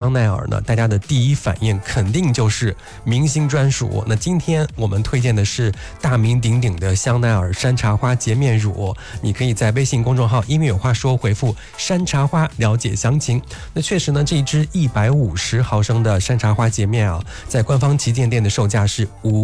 香奈儿呢，大家的第一反应肯定就是明星专属。那今天我们推荐的是大名鼎鼎的香奈儿山茶花洁面乳，你可以在微信公众号音乐有话说回复山茶花了解详情。那确实呢，这一支150毫升的山茶花洁面啊，在官方旗舰店的售价是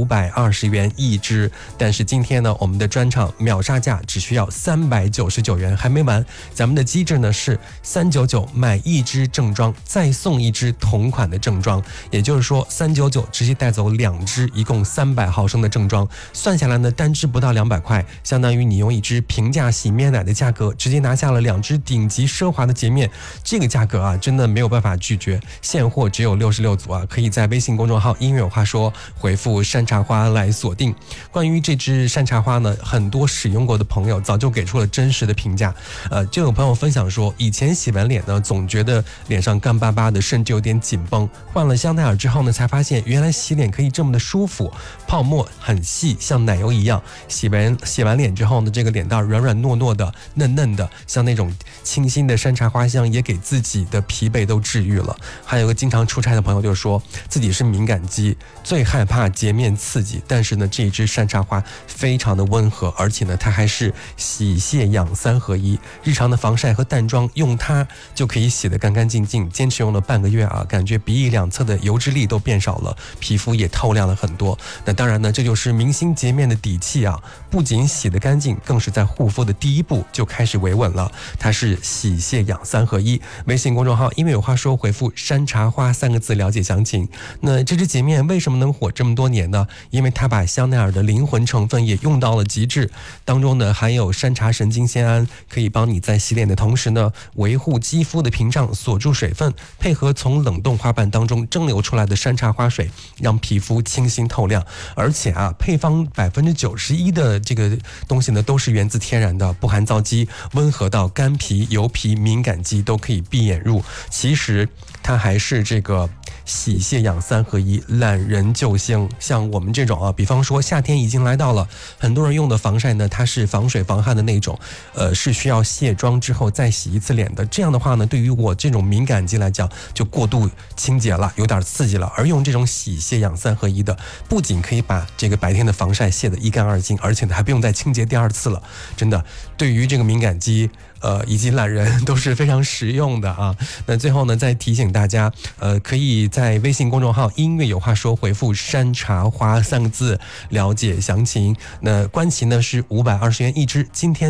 520元一支，但是今天呢，我们的专场秒杀价只需要399元，还没完。咱们的机制呢是399买一支正装再送一支同款的正装，也就是说399直接带走2支，一共300毫升的正装，算下来呢，单支不到200块，相当于你用一支平价洗面奶的价格，直接拿下了2支顶级奢华的洁面，这个价格啊，真的没有办法拒绝。现货只有66组啊，可以在微信公众号音乐有话说回复山茶花来锁定。关于这支山茶花呢，很多使用过的朋友早就给出了真实的评价。就有朋友分享说，以前洗完脸呢，总觉得脸上干巴巴的，甚至有点紧绷。换了香奈儿之后呢，才发现原来洗脸可以这么的舒服，泡沫很细，像奶油一样。洗完脸之后呢，这个脸蛋软软糯糯的，嫩嫩的，像那种清新的山茶花香，也给自己的疲惫都治愈了。还有个经常出差的朋友就说，自己是敏感肌，最害怕洁面刺激，但是呢，这一支山茶花非常的温和，而且呢，它还是洗卸养3合一，日常的防晒和淡妆用它就可以洗得干干净净。坚持用了半个月啊，感觉鼻翼两侧的油脂粒都变少了，皮肤也透亮了很多。那当然呢，这就是明星洁面的底气啊，不仅洗得干净，更是在护肤的第一步就开始维稳了。它是洗卸养3合一。微信公众号因为有话说回复山茶花3个字了解详情。那这支洁面为什么能火这么多年呢？因为它把香奈儿的灵魂成分也用到了极致，当中呢含有山茶神经酰胺，可以帮你在洗脸的同时呢，维护肌肤的屏障，锁住水分，配合从冷冻花瓣当中蒸馏出来的山茶花水，让皮肤清新透亮。而且啊，配方91%的这个东西呢，都是源自天然的，不含皂基，温和到干皮、油皮、敏感肌都可以闭眼入。其实它还是这个洗卸养3合一，懒人救星。像我们这种啊，比方说夏天已经来到了，很多人用的防晒呢，它是防水防汗的那种，是需要卸妆之后再洗一次脸的。这样的话呢，对于我这种敏感肌来讲，就过度清洁了，有点刺激了。而用这种洗卸养3合一的，不仅可以把这个白天的防晒卸得一干二净，而且呢还不用再清洁第2次了。真的，对于这个敏感肌以及懒人都是非常实用的啊。那最后呢，再提醒大家，可以在微信公众号音乐有话说回复山茶花3个字了解详情。那官旗呢是520元一支，今天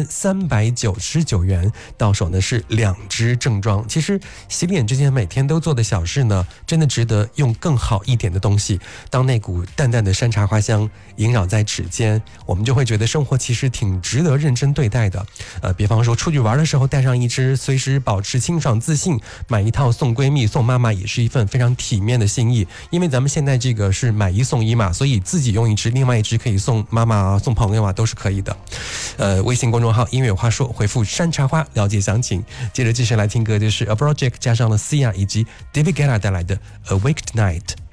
399元，到手呢是2支正装。其实洗脸这件每天都做的小事呢，真的值得用更好一点的东西。当那股淡淡的山茶花香萦绕在指尖，我们就会觉得生活其实挺值得认真对待的。比方说出去玩的时候带上一支，随时保持清爽自信。买一套送闺蜜送妈妈也是一份非常体面的心意，因为咱们现在这个是买1送1嘛，所以自己用一支，另外一支可以送妈妈啊、送朋友啊，都是可以的。微信公众号音乐有话说回复山茶花了解详情。接着继续来听歌，就是 A Project 加上了 Sia 以及 David Guetta 带来的 Awake Tonight。